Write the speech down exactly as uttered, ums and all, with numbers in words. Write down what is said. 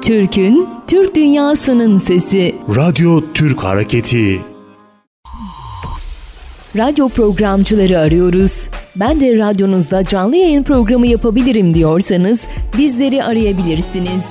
Türk'ün, Türk dünyasının sesi. Radyo Türk Hareketi. Radyo programcıları arıyoruz. Ben de radyonuzda canlı yayın programı yapabilirim diyorsanız bizleri arayabilirsiniz.